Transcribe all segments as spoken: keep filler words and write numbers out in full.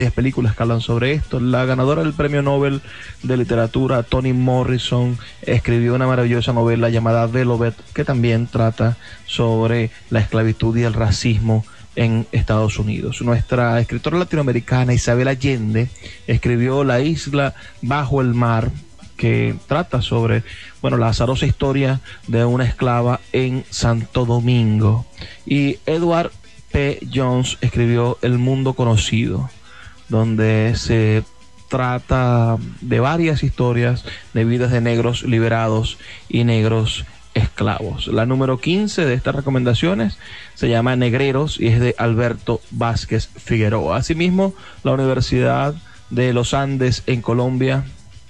películas que hablan sobre esto. La ganadora del Premio Nobel de Literatura, Toni Morrison, escribió una maravillosa novela llamada Velvet, que también trata sobre la esclavitud y el racismo en Estados Unidos. Nuestra escritora latinoamericana Isabel Allende escribió La isla bajo el mar, que trata sobre, bueno, la azarosa historia de una esclava en Santo Domingo. Y Edward P. Jones escribió El mundo conocido, donde se trata de varias historias de vidas de negros liberados y negros esclavos. La número quince de estas recomendaciones se llama Negreros y es de Alberto Vázquez Figueroa. Asimismo, la Universidad de los Andes en Colombia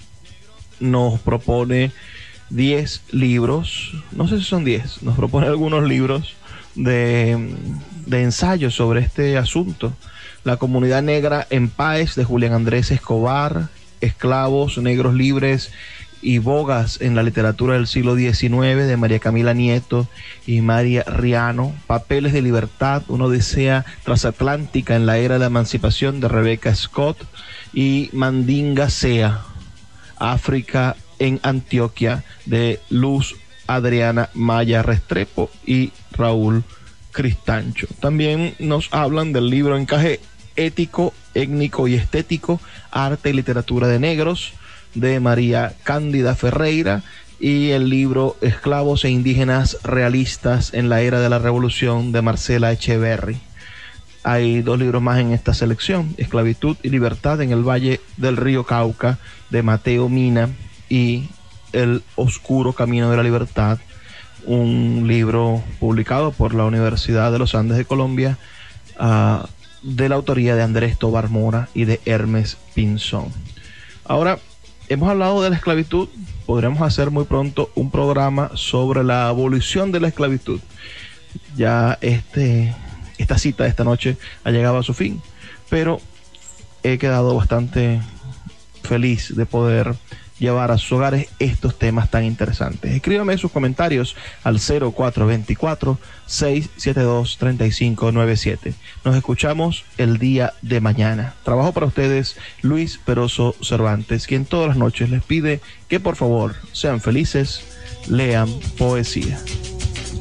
nos propone diez libros, no sé si son diez, nos propone algunos libros de, de ensayos sobre este asunto. La comunidad negra en Páez, de Julián Andrés Escobar, Esclavos, Negros Libres y Bogas en la literatura del siglo diecinueve, de María Camila Nieto y María Riano. Papeles de Libertad, una odisea transatlántica en la era de la emancipación, de Rebecca Scott. Y Mandinga Sea, África en Antioquia, de Luz Adriana Maya Restrepo y Raúl Cristancho. También nos hablan del libro Encaje ético, étnico y estético, arte y literatura de negros, de María Cándida Ferreira, y el libro Esclavos e indígenas realistas en la era de la revolución, de Marcela Echeverry. Hay dos libros más en esta selección: Esclavitud y libertad en el Valle del Río Cauca, de Mateo Mina, y El oscuro camino de la libertad, un libro publicado por la Universidad de los Andes de Colombia, uh, de la autoría de Andrés Tobar Mora y de Hermes Pinzón. Ahora, hemos hablado de la esclavitud. Podremos hacer muy pronto un programa sobre la abolición de la esclavitud. Ya este, esta cita de esta noche ha llegado a su fin, pero he quedado bastante feliz de poder llevar a sus hogares estos temas tan interesantes. Escríbame sus comentarios al cero cuatro dos cuatro, seis siete dos, tres cinco nueve siete. Nos escuchamos el día de mañana. Trabajo para ustedes Luis Peroso Cervantes, quien todas las noches les pide que por favor sean felices, lean poesía.